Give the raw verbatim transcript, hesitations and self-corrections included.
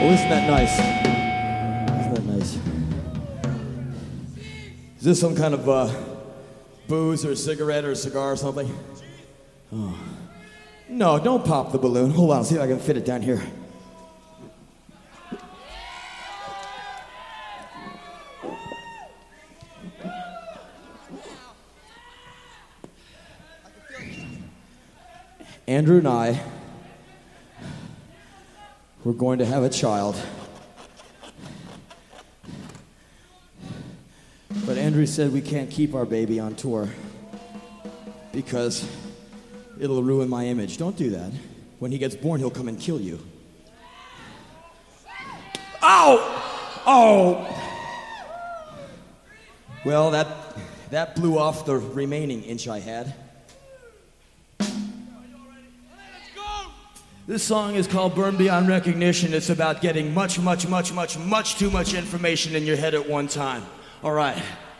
Oh, isn't that nice? Isn't that nice? Is this some kind of uh, booze or cigarette or cigar or something? Oh. No, don't pop the balloon. Hold on, see if I can fit it down here. Andrew and I, we're going to have a child. But Andrew said we can't keep our baby on tour because it'll ruin my image. Don't do that. When he gets born, he'll come and kill you. Ow! Oh! Well, that, that blew off the remaining inch I had. This song is called Burn Beyond Recognition. It's about getting much, much, much, much, much too much information in your head at one time. All right.